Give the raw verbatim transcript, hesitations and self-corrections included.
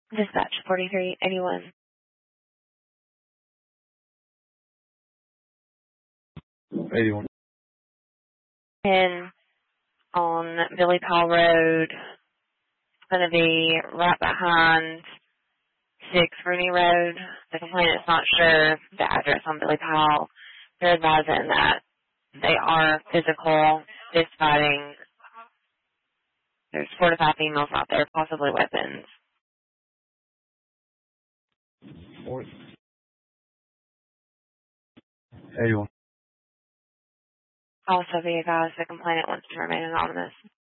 Dispatch forty-three eighty-one. eighty-one. And on Billy Powell Road, it's going to be right behind six Rooney Road. The complainant's not sure the address on Billy Powell. They're advising that they are physical, fist fighting. There's four to five females out there, possibly weapons. eighty-one. Also be advised the complainant wants to remain anonymous.